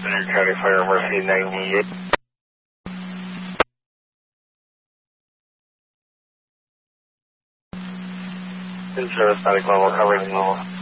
Center County Fire Emergency 98. In service, static level, covering level.